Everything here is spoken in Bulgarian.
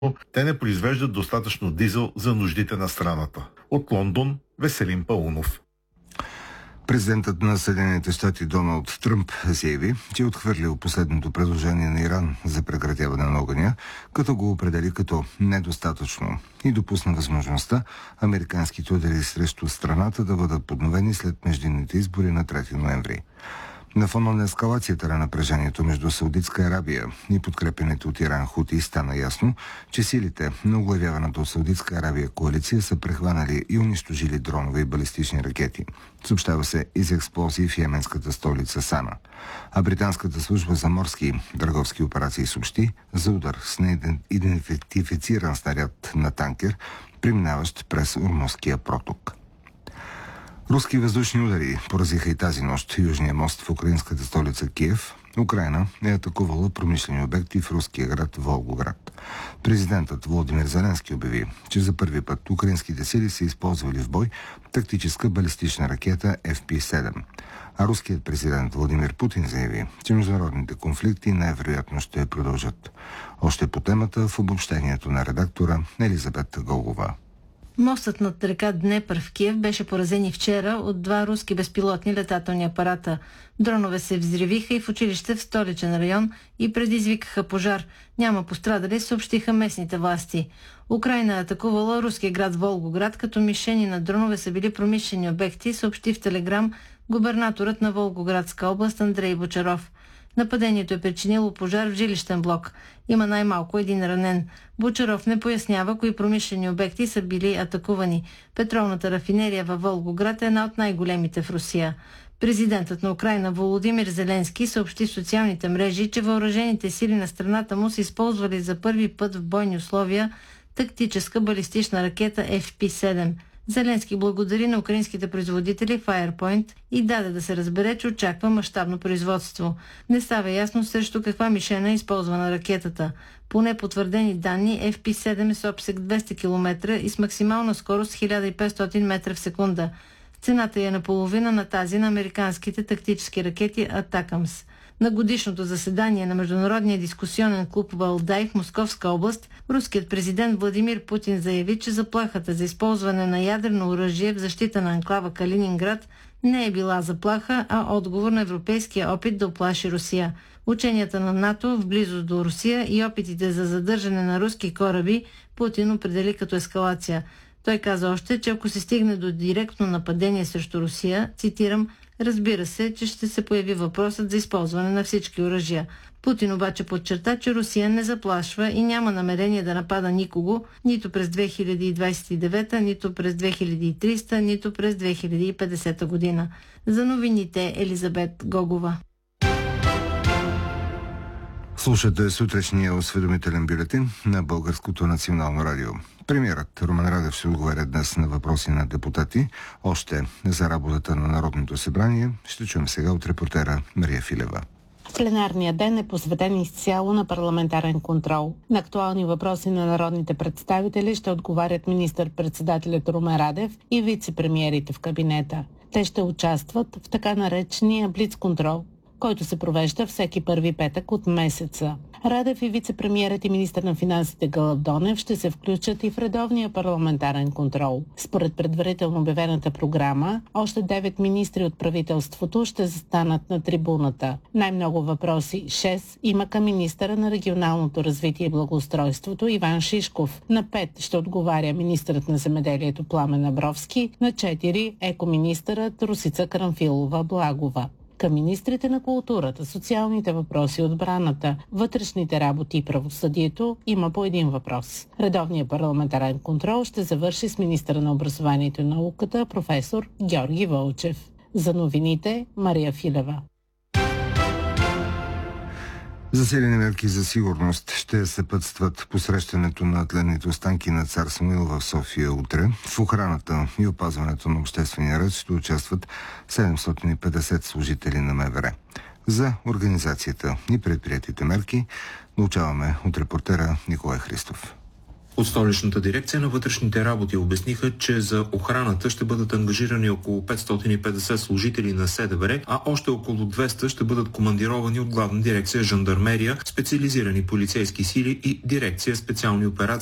те не произвеждат достатъчно дизел за нуждите на страната. От Лондон, Веселин Паунов. Президентът на Съединените щати Доналд Тръмп заяви, че е отхвърлил последното предложение на Иран за прекратяване на огъня, като го определи като недостатъчно и допусна възможността американските удари срещу страната да бъдат подновени след междинните избори на 3 ноември. На фона на ескалацията на напрежението между Саудитска Арабия и подкрепените от Иран хути стана ясно, че силите на оглавяваната от Саудитска Арабия коалиция са прехванали и унищожили дронове и балистични ракети. Съобщава се и за експлозии в йеменската столица Сана. А британската служба за морски търговски операции съобщи за удар с неидентифициран снаряд на танкер, преминаващ през Ормузския проток. Руски въздушни удари поразиха и тази нощ южния мост в украинската столица Киев. Украйна е атакувала промишлени обекти в руския град Волгоград. Президентът Володимир Зеленски обяви, че за първи път украинските сили са използвали в бой тактическа балистична ракета FP-7. А руският президент Владимир Путин заяви, че международните конфликти най-вероятно ще продължат. Още по темата в обобщението на редактора Елизабет Голгова. Мостът над река Днепър в Киев беше поразен и вчера от 2 руски безпилотни летателни апарата. Дронове се взривиха и в училище в столичен район и предизвикаха пожар. Няма пострадали, съобщиха местните власти. Украйна е атакувала руския град Волгоград, като мишени на дронове са били промишлени обекти, съобщи в телеграм губернаторът на Волгоградска област Андрей Бочаров. Нападението е причинило пожар в жилищен блок. Има най-малко 1 ранен. Бочаров не пояснява кои промишлени обекти са били атакувани. Петролната рафинерия във Волгоград е една от най-големите в Русия. Президентът на Украйна Володимир Зеленски съобщи в социалните мрежи, че въоръжените сили на страната му са използвали за първи път в бойни условия тактическа балистична ракета FP-7. Зеленски благодари на украинските производители Firepoint и даде да се разбере, че очаква мащабно производство. Не става ясно срещу каква мишена е използвана ракетата. По непотвърдени данни, FP-7 е с обсек 200 км и с максимална скорост 1500 метра в секунда. Цената е наполовина на тази на американските тактически ракети Атакамс. На годишното заседание на Международния дискусионен клуб Валдай в Московска област, руският президент Владимир Путин заяви, че заплахата за използване на ядрено оръжие в защита на анклава Калининград не е била заплаха, а отговор на европейския опит да уплаши Русия. Ученията на НАТО в близост до Русия и опитите за задържане на руски кораби Путин определи като ескалация. Той каза още, че ако се стигне до директно нападение срещу Русия, цитирам, разбира се, че ще се появи въпросът за използване на всички оръжия. Путин обаче подчерта, че Русия не заплашва и няма намерение да напада никого, нито през 2029, нито през 2300, нито през 2050 година. За новините Елизабет Гогова. Слушате сутрешния осведомителен бюлетин на Българското национално радио. Премиерът Румен Радев ще отговаря днес на въпроси на депутати. Още за работата на Народното събрание ще чуем сега от репортера Мария Филева. Пленарният ден е посветен изцяло на парламентарен контрол. На актуални въпроси на народните представители ще отговарят министър-председателят Румен Радев и вице-премиерите в кабинета. Те ще участват в така наречения блицконтрол, който се провежда всеки първи петък от месеца. Радев и вице-премиерът и министър на финансите Гълъб Донев ще се включат и в редовния парламентарен контрол. Според предварително обявената програма, още 9 министри от правителството ще застанат на трибуната. Най-много въпроси, 6, има към министъра на регионалното развитие и благоустройството Иван Шишков. На 5 ще отговаря министърът на земеделието Пламен Абровски, на 4 екоминистърът Росица Карамфилова-Благова. Към министрите на културата, социалните въпроси, отбраната, вътрешните работи и правосъдието има по един въпрос. Редовният парламентарен контрол ще завърши с министъра на образованието и науката професор Георги Вълчев. За новините Мария Филева. Засилени мерки за сигурност ще съпътстват посрещането на тленните останки на цар Самуил в София утре. В охраната и опазването на обществения ред ще участват 750 служители на МВР. За организацията и предприятите мерки научаваме от репортера Николай Христов. От Столичната дирекция на вътрешните работи обясниха, че за охраната ще бъдат ангажирани около 550 служители на СДВР, а още около 200 ще бъдат командировани от Главна дирекция жандармерия, специализирани полицейски сили и дирекция специални операции